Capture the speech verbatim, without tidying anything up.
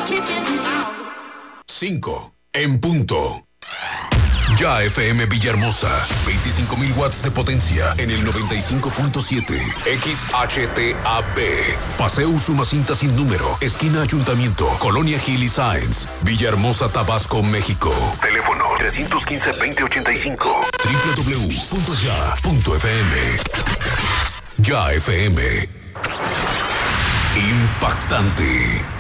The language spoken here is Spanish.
cinco en punto. Ya F M Villahermosa, veinticinco mil watts de potencia en el noventa y cinco punto siete. X H T A B. Paseo Usumacinta sin número, esquina Ayuntamiento, Colonia Gil y Sáenz, Villahermosa, Tabasco, México. Teléfono tres uno cinco, veinte ochenta y cinco. doble u doble u doble u punto ya punto f m. Ya F M. Impactante.